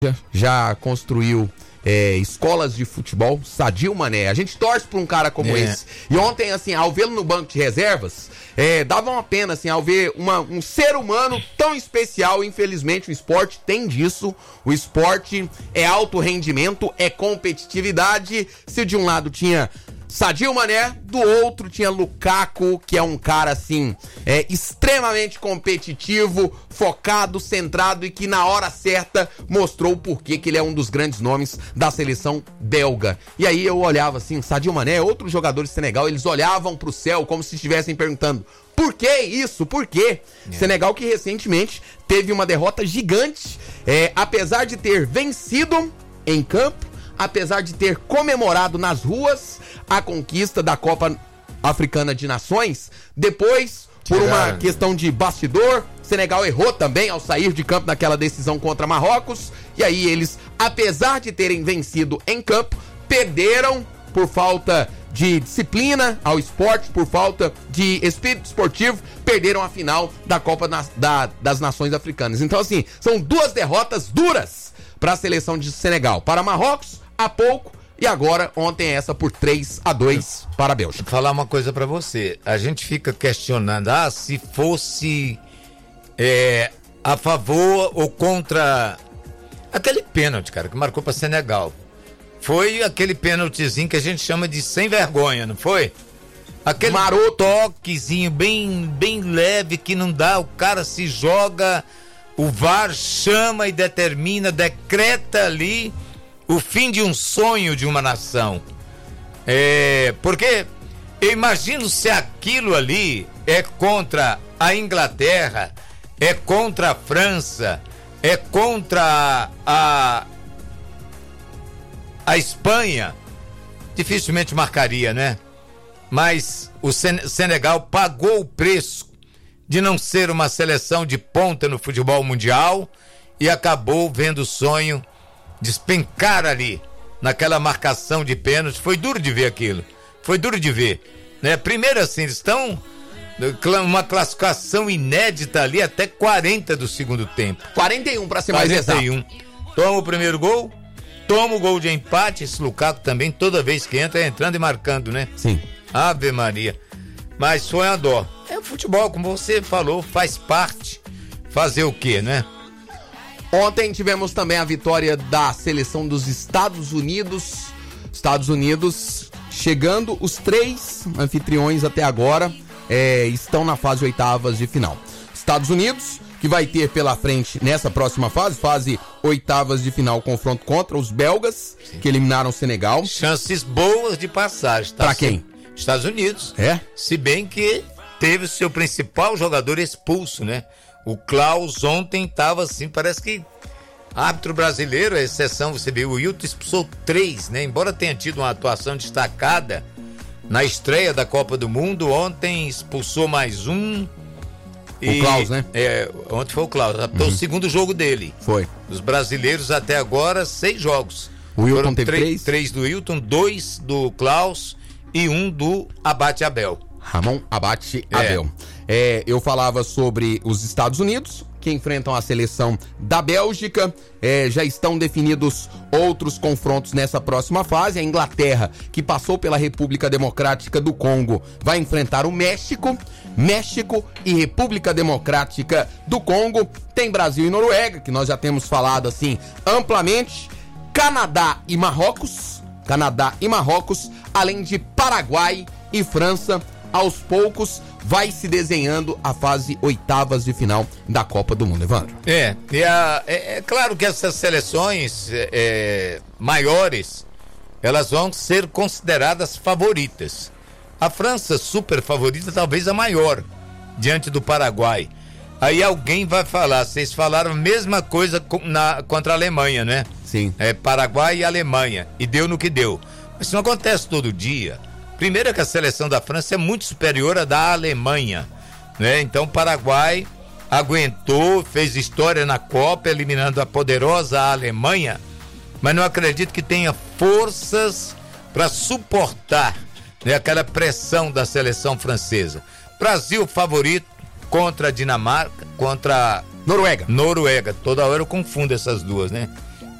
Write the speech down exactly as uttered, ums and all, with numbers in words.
já construiu é, escolas de futebol, Sadio Mané. A gente torce por um cara como é. esse. E ontem, assim, ao vê-lo no banco de reservas, é, dava uma pena, assim, ao ver uma, um ser humano tão especial. Infelizmente, o esporte tem disso. O esporte é alto rendimento, é competitividade. Se de um lado tinha Sadio Mané, do outro tinha Lukaku, que é um cara, assim, é, extremamente competitivo, focado, centrado e que na hora certa mostrou o porquê que ele é um dos grandes nomes da seleção belga. E aí eu olhava assim, Sadio Mané, outros jogadores de Senegal, eles olhavam pro céu como se estivessem perguntando: por que isso? Por quê? É. Senegal que recentemente teve uma derrota gigante, é, apesar de ter vencido em campo, apesar de ter comemorado nas ruas a conquista da Copa Africana de Nações, depois, por uma questão de bastidor, Senegal errou também ao sair de campo naquela decisão contra Marrocos, e aí eles, apesar de terem vencido em campo, perderam por falta de disciplina ao esporte, por falta de espírito esportivo, perderam a final da Copa na, da, das Nações Africanas. Então, assim, são duas derrotas duras para a seleção de Senegal. Para Marrocos, há pouco, e agora, ontem, essa por três a dois para a Bélgica. Vou falar uma coisa para você. A gente fica questionando, ah, se fosse é, a favor ou contra aquele pênalti, cara, que marcou para Senegal. Foi aquele pênaltizinho que a gente chama de sem vergonha, não foi? Aquele maroto, toquezinho bem, bem leve que não dá, o cara se joga, o V A R chama e determina, decreta ali o fim de um sonho de uma nação. É, porque eu imagino se aquilo ali é contra a Inglaterra, é contra a França, é contra a, a Espanha, dificilmente marcaria, né? Mas o Senegal pagou o preço de não ser uma seleção de ponta no futebol mundial e acabou vendo o sonho despencar ali naquela marcação de pênalti. Foi duro de ver aquilo, foi duro de ver, né? Primeiro assim, eles estão uma classificação inédita ali até quarenta do segundo tempo, quarenta e um para ser mais exato. quarenta e um. Toma o primeiro gol, toma o gol de empate. Esse Lukaku também, toda vez que entra, é entrando e marcando, né? Sim. Ave Maria. Mas foi a dó. É o futebol, como você falou, faz parte. Fazer o quê, né? Ontem tivemos também a vitória da seleção dos Estados Unidos. Estados Unidos chegando, os três anfitriões até agora é, estão na fase oitavas de final. Estados Unidos, que vai ter pela frente nessa próxima fase, fase oitavas de final, confronto contra os belgas, sim, que eliminaram o Senegal. Chances boas de passagem. Tá? Pra quem? Estados Unidos. É? Se bem que teve o seu principal jogador expulso, né? O Klaus ontem tava assim, parece que árbitro brasileiro, a exceção, você viu, o Wilton expulsou três, né? Embora tenha tido uma atuação destacada na estreia da Copa do Mundo, ontem expulsou mais um. O e, Klaus, né? É, ontem foi o Klaus, foi uhum. o segundo jogo dele. Foi. Os brasileiros até agora, seis jogos. O Wilton teve três? Três, três do Wilton, dois do Klaus e um do Abate Abel. Ramon Abate é. Abel. É, eu falava sobre os Estados Unidos, que enfrentam a seleção da Bélgica. É, já estão definidos outros confrontos nessa próxima fase. A Inglaterra, que passou pela República Democrática do Congo, vai enfrentar o México. México e República Democrática do Congo. Tem Brasil e Noruega, que nós já temos falado assim amplamente. Canadá e Marrocos. Canadá e Marrocos, além de Paraguai e França. Aos poucos vai se desenhando a fase oitavas de final da Copa do Mundo, Evandro. É, e a, é, é claro que essas seleções é, maiores, elas vão ser consideradas favoritas. A França, super favorita, talvez a maior, diante do Paraguai. Aí alguém vai falar, vocês falaram a mesma coisa com, na, contra a Alemanha, né? Sim. É, Paraguai e Alemanha, e deu no que deu. Mas isso não acontece todo dia. Primeiro é que a seleção da França é muito superior à da Alemanha, né? Então o Paraguai aguentou, fez história na Copa, eliminando a poderosa Alemanha, mas não acredito que tenha forças para suportar, né, aquela pressão da seleção francesa. Brasil favorito contra a Dinamarca, contra a Noruega. Noruega, toda hora eu confundo essas duas, né?